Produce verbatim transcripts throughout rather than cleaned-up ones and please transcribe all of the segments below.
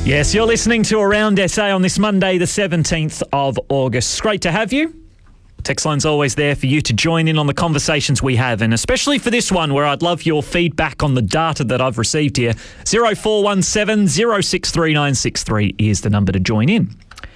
Yes, you're listening to Around S A on this Monday, the seventeenth of August. It's great to have you. Text line's always there for you to join in on the conversations we have, and especially for this one where I'd love your feedback on the data that I've received here. zero four one seven, zero six three nine six three is the number to join in.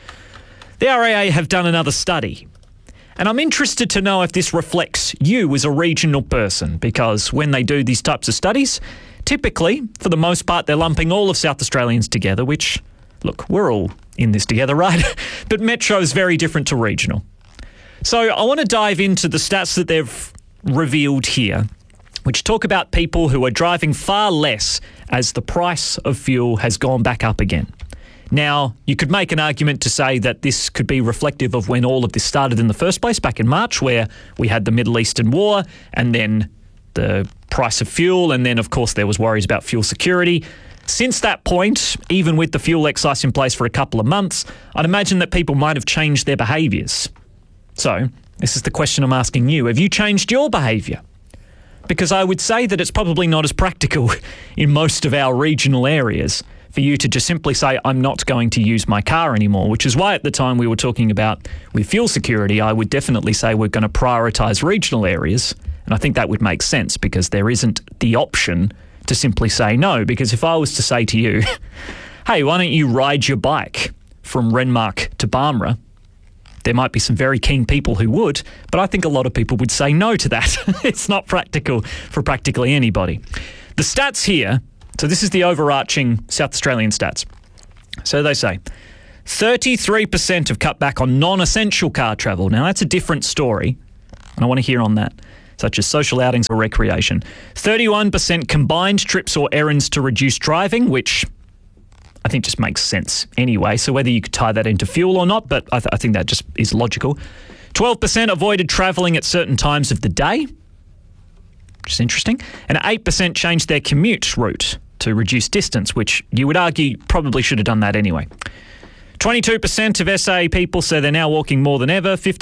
The R A A have done another study, and I'm interested to know if this reflects you as a regional person, because when they do these types of studies, typically, for the most part, they're lumping all of South Australians together, which, look, we're all in this together, right? But metro is very different to regional. So I want to dive into the stats that they've revealed here, which talk about people who are driving far less as the price of fuel has gone back up again. Now, you could make an argument to say that this could be reflective of when all of this started in the first place, back in March, where we had the Middle Eastern war and then the price of fuel, and then, of course, there was worries about fuel security. Since that point, even with the fuel excise in place for a couple of months, I'd imagine that people might have changed their behaviours. So, this is the question I'm asking you. Have you changed your behaviour? Because I would say that it's probably not as practical in most of our regional areas for you to just simply say, I'm not going to use my car anymore, which is why at the time we were talking about with fuel security, I would definitely say we're going to prioritise regional areas. And I think that would make sense because there isn't the option to simply say no. Because if I was to say to you, hey, why don't you ride your bike from Renmark to Barmera? There might be some very keen people who would, but I think a lot of people would say no to that. It's not practical for practically anybody. The stats here, so this is the overarching South Australian stats. So they say thirty-three percent have cut back on non-essential car travel. Now, that's a different story, and I want to hear on that, such as social outings or recreation. thirty-one percent combined trips or errands to reduce driving, which I think just makes sense anyway. So whether you could tie that into fuel or not, but I, th- I think that just is logical. twelve percent avoided travelling at certain times of the day, which is interesting. And eight percent changed their commute route to reduce distance, which you would argue probably should have done that anyway. twenty-two percent of S A people say they're now walking more than ever.